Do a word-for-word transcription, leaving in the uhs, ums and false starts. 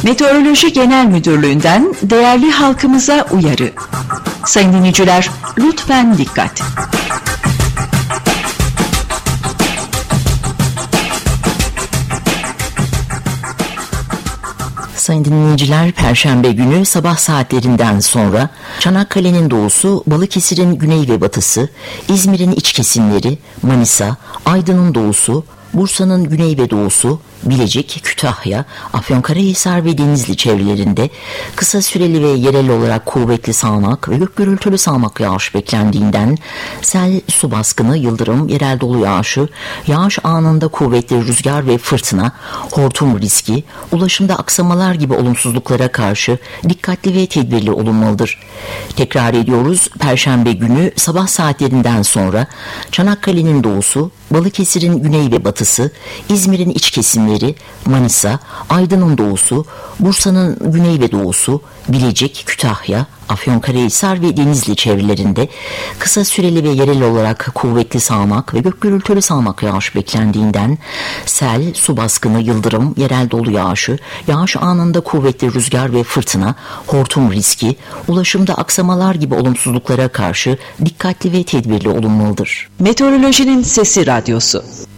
Meteoroloji Genel Müdürlüğü'nden değerli halkımıza uyarı. Sayın dinleyiciler, lütfen dikkat. Sayın dinleyiciler, Perşembe günü sabah saatlerinden sonra Çanakkale'nin doğusu, Balıkesir'in güney ve batısı, İzmir'in iç kesimleri, Manisa, Aydın'ın doğusu, Bursa'nın güney ve doğusu, Bilecik, Kütahya, Afyonkarahisar ve Denizli çevrelerinde kısa süreli ve yerel olarak kuvvetli sağanak ve gök gürültülü sağanak yağış beklendiğinden sel, su baskını, yıldırım, yerel dolu yağışı, yağış anında kuvvetli rüzgar ve fırtına, hortum riski, ulaşımda aksamalar gibi olumsuzluklara karşı dikkatli ve tedbirli olunmalıdır. Tekrar ediyoruz, Perşembe günü sabah saatlerinden sonra Çanakkale'nin doğusu, Balıkesir'in güney ve batısı, İzmir'in iç kesimleri, Manisa, Aydın'ın doğusu, Bursa'nın güney ve doğusu, Bilecik, Kütahya, Afyonkarahisar ve Denizli çevrelerinde kısa süreli ve yerel olarak kuvvetli sağanak ve gök gürültülü sağanak yağış beklendiğinden sel, su baskını, yıldırım, yerel dolu yağışı, yağış anında kuvvetli rüzgar ve fırtına, hortum riski, ulaşımda aksamalar gibi olumsuzluklara karşı dikkatli ve tedbirli olunmalıdır. Meteorolojinin Sesi Radyosu.